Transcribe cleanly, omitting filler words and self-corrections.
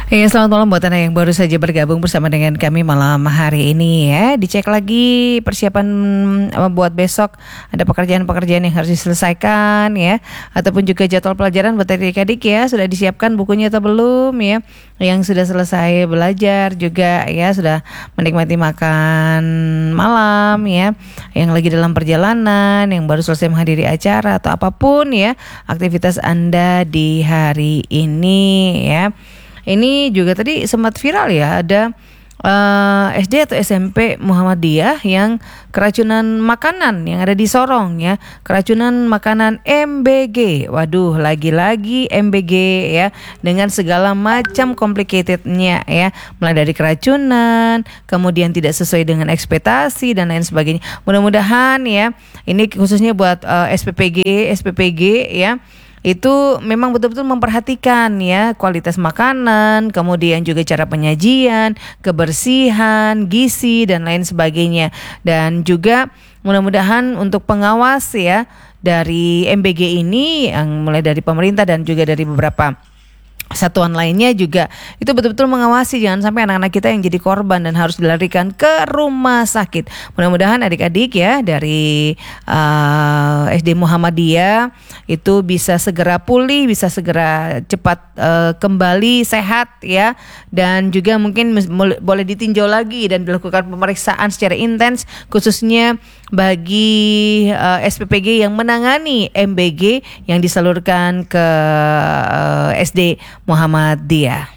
Selamat malam buat Anda yang baru saja bergabung bersama dengan kami malam hari ini ya. Dicek lagi persiapan buat besok, ada pekerjaan-pekerjaan yang harus diselesaikan ya, ataupun juga jadwal pelajaran buat adik-adik ya. Sudah disiapkan bukunya atau belum ya? Yang sudah selesai belajar juga ya, sudah menikmati makan malam ya. Yang lagi dalam perjalanan, yang baru selesai menghadiri acara atau apapun ya aktivitas Anda di hari ini ya. Ini juga tadi sempat viral ya, ada SD atau SMP Muhammadiyah yang keracunan makanan yang ada di Sorong ya, keracunan makanan MBG. Waduh, lagi-lagi MBG ya, dengan segala macam complicatednya ya, mulai dari keracunan, kemudian tidak sesuai dengan ekspektasi dan lain sebagainya. Mudah-mudahan ya, ini khususnya buat SPPG ya, itu memang betul-betul memperhatikan ya kualitas makanan, kemudian juga cara penyajian, kebersihan, gizi dan lain sebagainya. Dan juga mudah-mudahan untuk pengawas ya dari MBG ini, yang mulai dari pemerintah dan juga dari beberapa satuan lainnya juga, itu betul-betul mengawasi jangan sampai anak-anak kita yang jadi korban dan harus dilarikan ke rumah sakit. Mudah-mudahan adik-adik ya dari SD Muhammadiyah itu bisa segera pulih, bisa segera cepat kembali sehat ya, dan juga mungkin boleh ditinjau lagi dan dilakukan pemeriksaan secara intens khususnya bagi SPPG yang menangani MBG yang disalurkan ke SD Muhammadiyah.